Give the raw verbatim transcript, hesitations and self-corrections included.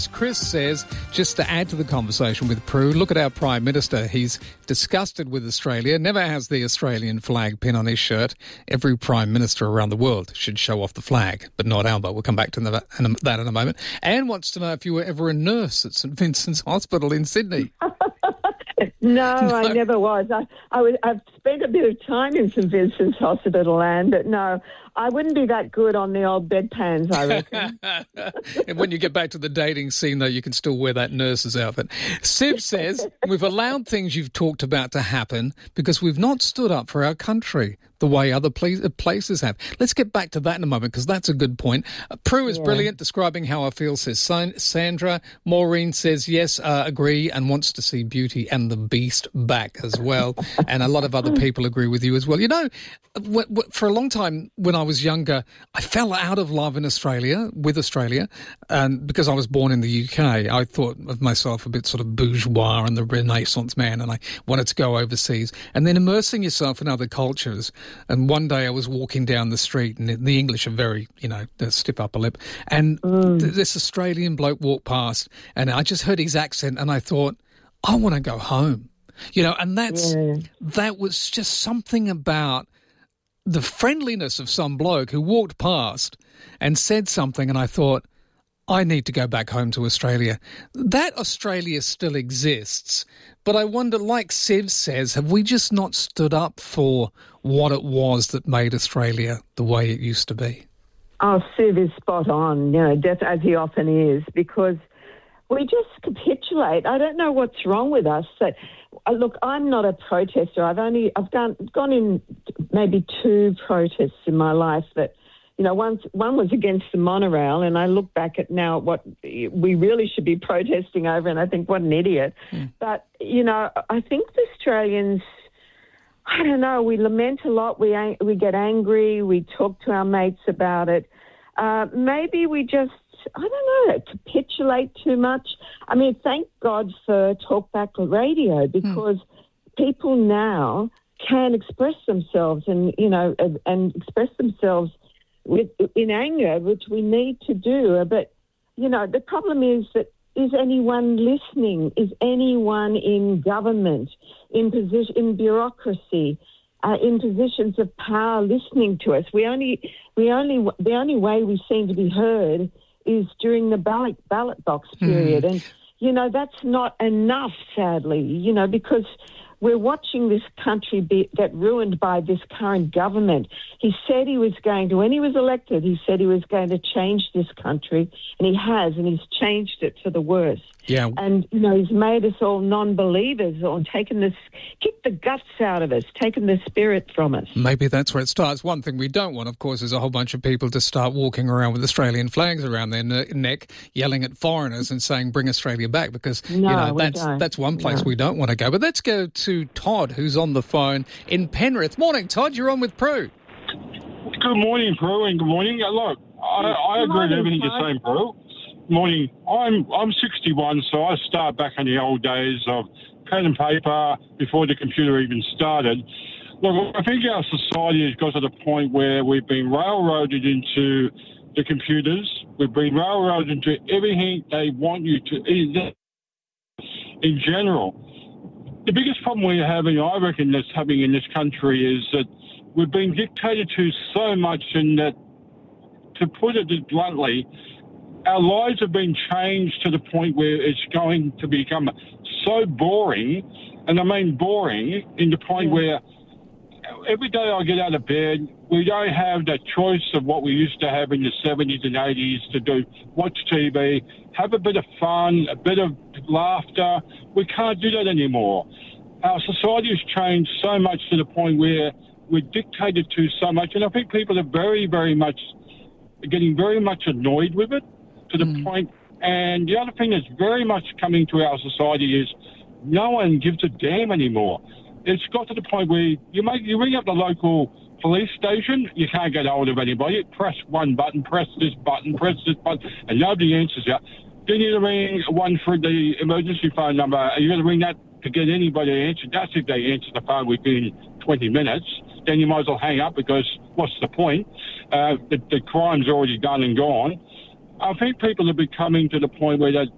Chris says, just to add to the conversation with Prue, look at our Prime Minister. He's disgusted with Australia, never has the Australian flag pin on his shirt. Every Prime Minister around the world should show off the flag, but not Alba. We'll come back to that in a moment. Anne wants to know if you were ever a nurse at St Vincent's Hospital in Sydney. No, No. I never was. I, I was. I've spent a bit of time in St Vincent's Hospital, Anne, but no, I wouldn't be that good on the old bedpans, I reckon. And when you get back to the dating scene, though, you can still wear that nurse's outfit. Siv says, we've allowed things you've talked about to happen because we've not stood up for our country the way other pla- places have. Let's get back to that in a moment because that's a good point. Uh, Prue is Yeah. brilliant describing how I feel, says San- Sandra. Maureen says, yes, uh, agree, and wants to see Beauty and the Beast back as well. And a lot of other people agree with you as well. You know, w- w- for a long time when I was younger, I fell out of love in Australia, with Australia, and because I was born in the U K, I thought of myself a bit sort of bourgeois and the Renaissance man, and I wanted to go overseas. And then immersing yourself in other cultures. And one day I was walking down the street, and the English are very, you know, they stiff upper lip, and Mm. th- this Australian bloke walked past, and I just heard his accent, and I thought, I want to go home. You know, and that's Yeah. that was just something about the friendliness of some bloke who walked past and said something, and I thought, I need to go back home to Australia. That Australia still exists, but I wonder, like Siv says, have we just not stood up for what it was that made Australia the way it used to be? Oh, Siv is spot on, you know, def- as he often is, because we just capitulate. I don't know what's wrong with us. That, uh, look, I'm not a protester. I've only I've gone gone in maybe two protests in my life. That, you know, one one was against the monorail, and I look back at now what we really should be protesting over, and I think what an idiot. Mm. But you know, I think the Australians, I don't know, we lament a lot. We we get angry. We talk to our mates about it. Uh, maybe we just, I don't know, capitulate too much. I mean, thank God for Talkback Radio, because mm. people now can express themselves and, you know, and, and express themselves with in anger, which we need to do. But, you know, the problem is that, is anyone listening? Is anyone in government, in position, in bureaucracy, uh, in positions of power listening to us? We only, we only, the only way we seem to be heard is during the ballot ballot box period, mm. and you know that's not enough, sadly. You know, because we're watching this country be, get ruined by this current government. He said he was going to, when he was elected, he said he was going to change this country, and he has, and he's changed it for the worse. Yeah. And, you know, he's made us all non-believers, or taken this, kicked the guts out of us, taken the spirit from us. Maybe that's where it starts. One thing we don't want, of course, is a whole bunch of people to start walking around with Australian flags around their ne- neck, yelling at foreigners and saying, bring Australia back, because, no, you know, we that's don't. that's one place no. we don't want to go. But let's go to Todd, who's on the phone in Penrith. Morning, Todd. You're on with Prue. Good morning, Prue, and good morning. Uh, Look, I, I agree with everything you're saying, Prue. Morning. I'm I'm sixty-one, so I start back in the old days of pen and paper before the computer even started. Look, I think our society has got to the point where we've been railroaded into the computers. We've been railroaded into everything they want you to, in, in general. The biggest problem we're having, I reckon, that's happening in this country is that we've been dictated to so much, and that, to put it bluntly, our lives have been changed to the point where it's going to become so boring, and I mean boring, in the point yeah. where every day I get out of bed, we don't have that choice of what we used to have in the seventies and eighties to do, watch T V, have a bit of fun, a bit of laughter. We can't do that anymore. Our society has changed so much to the point where we're dictated to so much, and I think people are very, very much getting very much annoyed with it, to the mm. point. And the other thing that's very much coming to our society is no one gives a damn anymore. It's got to the point where you make you ring up the local police station, you can't get hold of anybody. Press one button, press this button, press this button, and nobody answers you. Then you ring one for the emergency phone number, and you got to ring that to get anybody to answer. That's if they answer the phone within twenty minutes. Then you might as well hang up, because what's the point? Uh, the, the crime's already done and gone. I think people are becoming to the point where they're